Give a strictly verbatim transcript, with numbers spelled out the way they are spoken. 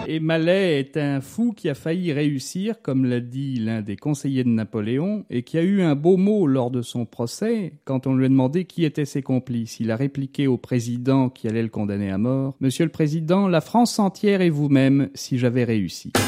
Et Mallet est un fou qui a failli réussir, comme l'a dit l'un des conseillers de Napoléon, et qui a eu un beau mot lors de son procès, quand on lui a demandé qui étaient ses complices. Il a répliqué au président qui allait le condamner à mort: « Monsieur le Président, la France entière et vous-même, si j'avais réussi. »